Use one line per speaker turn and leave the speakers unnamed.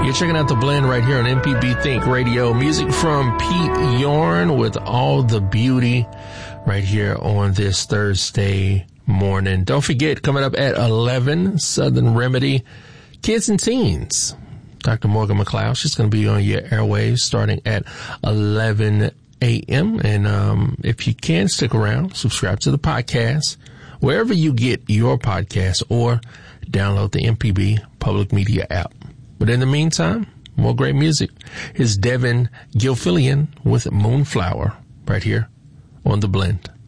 You're checking out The Blend right here on MPB Think Radio. Music from Pete Yorn with All the Beauty right here on this Thursday morning. Don't forget, coming up at 11, Southern Remedy, Kids and Teens. Dr. Morgan McLeod, she's going to be on your airwaves starting at 11 a.m. And if you can, stick around, subscribe to the podcast, wherever you get your podcast, or download the MPB Public Media app. But in the meantime, more great music. Here's Devin Gilfillian with Moonflower right here on The Blend.